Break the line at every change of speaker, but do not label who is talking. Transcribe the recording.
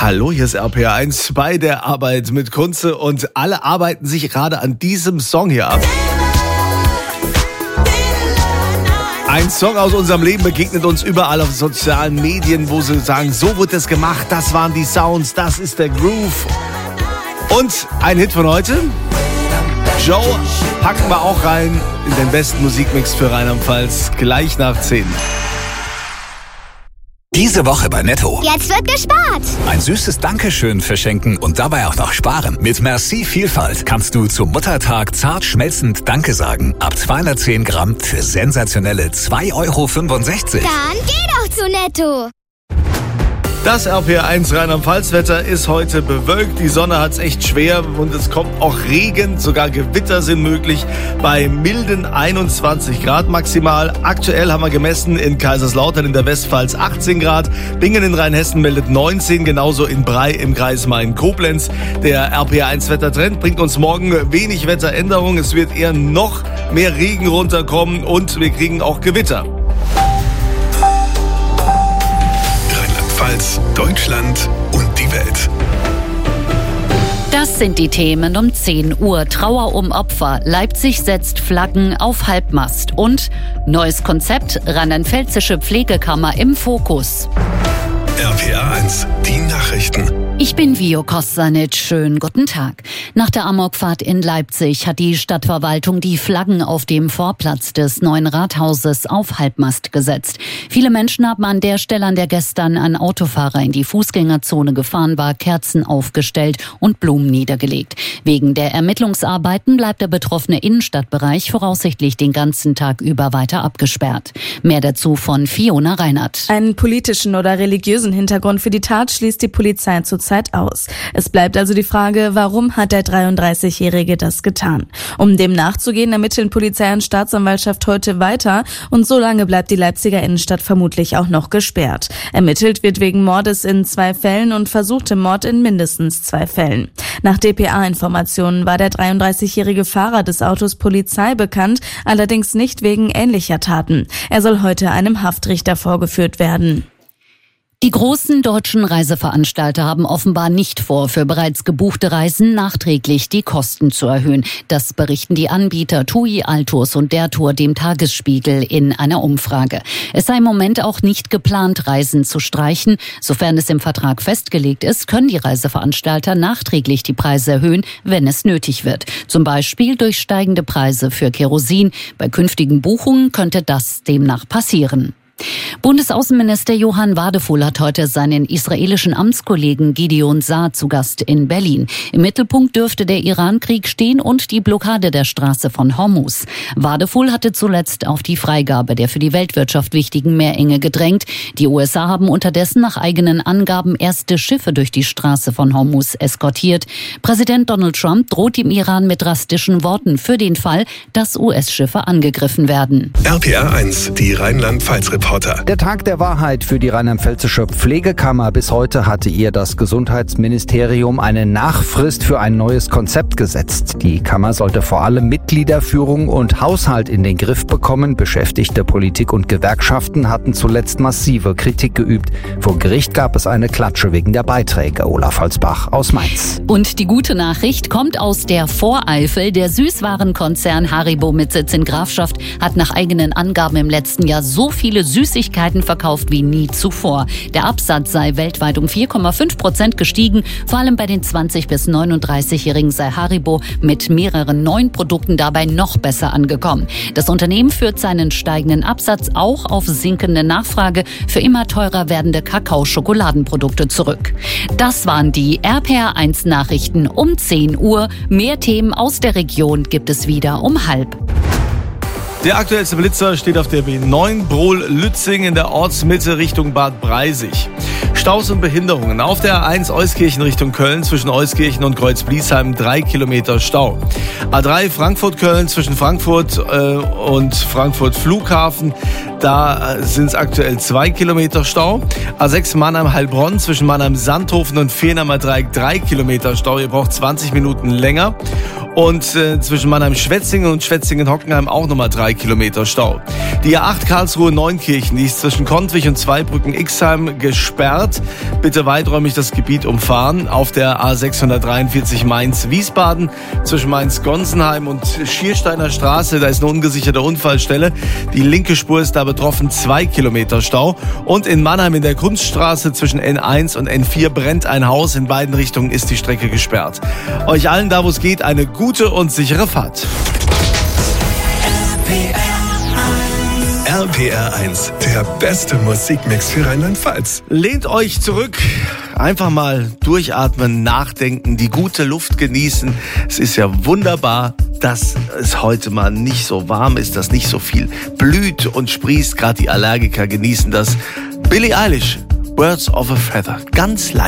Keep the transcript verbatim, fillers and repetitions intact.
Hallo, hier ist R P R eins bei der Arbeit mit Kunze und alle arbeiten sich gerade an diesem Song hier ab. Ein Song aus unserem Leben begegnet uns überall auf sozialen Medien, wo sie sagen, so wird es gemacht, das waren die Sounds, das ist der Groove. Und ein Hit von heute, Joe, packen wir auch rein in den besten Musikmix für Rheinland-Pfalz, gleich nach zehn.
Diese Woche bei Netto.
Jetzt wird gespart.
Ein süßes Dankeschön verschenken und dabei auch noch sparen. Mit Merci Vielfalt kannst du zum Muttertag zart schmelzend Danke sagen. Ab zweihundertzehn Gramm für sensationelle zwei Euro fünfundsechzig.
Dann geh doch zu Netto.
Das R P R eins Rheinland-Pfalz-Wetter ist heute bewölkt. Die Sonne hat's echt schwer und es kommt auch Regen, sogar Gewitter sind möglich bei milden einundzwanzig Grad maximal. Aktuell haben wir gemessen in Kaiserslautern in der Westpfalz achtzehn Grad. Bingen in Rheinhessen meldet neunzehn, genauso in Bray im Kreis Main-Koblenz. Der R P R eins Wettertrend bringt uns morgen wenig Wetteränderung. Es wird eher noch mehr Regen runterkommen und wir kriegen auch Gewitter.
Deutschland und die Welt.
Das sind die Themen um zehn Uhr. Trauer um Opfer. Leipzig setzt Flaggen auf Halbmast. Und neues Konzept, rheinland-pfälzische Pflegekammer im Fokus.
R P R eins, die Nachrichten.
Ich bin Vio Kostanic. Schönen guten Tag. Nach der Amokfahrt in Leipzig hat die Stadtverwaltung die Flaggen auf dem Vorplatz des neuen Rathauses auf Halbmast gesetzt. Viele Menschen haben an der Stelle, an der gestern ein Autofahrer in die Fußgängerzone gefahren war, Kerzen aufgestellt und Blumen niedergelegt. Wegen der Ermittlungsarbeiten bleibt der betroffene Innenstadtbereich voraussichtlich den ganzen Tag über weiter abgesperrt. Mehr dazu von Fiona Reinhardt.
Einen politischen oder religiösen Hintergrund für die Tat schließt die Polizei zurzeit aus. Es bleibt also die Frage, warum hat der dreiunddreißigjährige das getan? Um dem nachzugehen, ermitteln Polizei und Staatsanwaltschaft heute weiter und so lange bleibt die Leipziger Innenstadt vermutlich auch noch gesperrt. Ermittelt wird wegen Mordes in zwei Fällen und versuchtem Mord in mindestens zwei Fällen. Nach D P A-Informationen war der dreiunddreißigjährige Fahrer des Autos Polizei bekannt, allerdings nicht wegen ähnlicher Taten. Er soll heute einem Haftrichter vorgeführt werden.
Die großen deutschen Reiseveranstalter haben offenbar nicht vor, für bereits gebuchte Reisen nachträglich die Kosten zu erhöhen. Das berichten die Anbieter TUI, Altus und der Tour dem Tagesspiegel in einer Umfrage. Es sei im Moment auch nicht geplant, Reisen zu streichen. Sofern es im Vertrag festgelegt ist, können die Reiseveranstalter nachträglich die Preise erhöhen, wenn es nötig wird. Zum Beispiel durch steigende Preise für Kerosin. Bei künftigen Buchungen könnte das demnach passieren. Bundesaußenminister Johann Wadephul hat heute seinen israelischen Amtskollegen Gideon Saar zu Gast in Berlin. Im Mittelpunkt dürfte der Iran-Krieg stehen und die Blockade der Straße von Hormuz. Wadephul hatte zuletzt auf die Freigabe der für die Weltwirtschaft wichtigen Meerenge gedrängt. Die U S A haben unterdessen nach eigenen Angaben erste Schiffe durch die Straße von Hormuz eskortiert. Präsident Donald Trump droht dem Iran mit drastischen Worten für den Fall, dass U S-Schiffe angegriffen werden.
R P R eins, die Rheinland-Pfalz-Reporter.
Der Tag der Wahrheit für die rheinland-pfälzische Pflegekammer. Bis heute hatte ihr das Gesundheitsministerium eine Nachfrist für ein neues Konzept gesetzt. Die Kammer sollte vor allem Mitgliederführung und Haushalt in den Griff bekommen. Beschäftigte Politik und Gewerkschaften hatten zuletzt massive Kritik geübt. Vor Gericht gab es eine Klatsche wegen der Beiträge. Olaf Holzbach aus Mainz.
Und die gute Nachricht kommt aus der Voreifel. Der Süßwarenkonzern Haribo mit Sitz in Grafschaft hat nach eigenen Angaben im letzten Jahr so viele Süßigkeiten verkauft wie nie zuvor. Der Absatz sei weltweit um vier Komma fünf Prozent gestiegen. Vor allem bei den zwanzig- bis neununddreißigjährigen sei Haribo mit mehreren neuen Produkten dabei noch besser angekommen. Das Unternehmen führt seinen steigenden Absatz auch auf sinkende Nachfrage für immer teurer werdende Kakao-Schokoladenprodukte zurück. Das waren die R P R eins Nachrichten um zehn Uhr. Mehr Themen aus der Region gibt es wieder um halb.
Der aktuellste Blitzer steht auf der B neun Brohl-Lützing in der Ortsmitte Richtung Bad Breisig. Staus und Behinderungen. Auf der A eins Euskirchen Richtung Köln zwischen Euskirchen und Kreuz-Bliesheim drei Kilometer Stau. A drei Frankfurt-Köln zwischen Frankfurt äh, und Frankfurt Flughafen Da sind es aktuell zwei Kilometer Stau. A sechs Mannheim-Heilbronn zwischen Mannheim-Sandhofen und Fehmarner Dreieck drei Kilometer Stau. Ihr braucht zwanzig Minuten länger. Und äh, zwischen Mannheim-Schwetzingen und Schwetzingen-Hockenheim auch nochmal drei Kilometer Stau. Die A acht Karlsruhe-Neunkirchen, die ist zwischen Kontwich und Zweibrücken-Ixheim gesperrt. Bitte weiträumig das Gebiet umfahren. Auf der A sechshundertdreiundvierzig Mainz-Wiesbaden zwischen Mainz-Gonsenheim und Schiersteiner Straße, da ist eine ungesicherte Unfallstelle. Die linke Spur ist da betroffen, zwei Kilometer Stau. Und in Mannheim in der Kunststraße zwischen N eins und N vier brennt ein Haus. In beiden Richtungen ist die Strecke gesperrt. Euch allen da, wo es geht, eine gute und sichere Fahrt.
R P R eins, der beste Musikmix für Rheinland-Pfalz.
Lehnt euch zurück, einfach mal durchatmen, nachdenken, die gute Luft genießen. Es ist ja wunderbar, dass es heute mal nicht so warm ist, dass nicht so viel blüht und sprießt. Gerade die Allergiker genießen das. Billie Eilish, Birds of a Feather, ganz leicht.